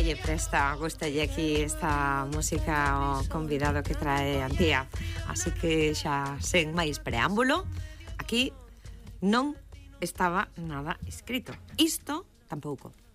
lle presta, gustalle aquí esta música o convidado que trae Antía. Así que xa sen máis preámbulo, aquí non estaba nada escrito. Isto tampouco.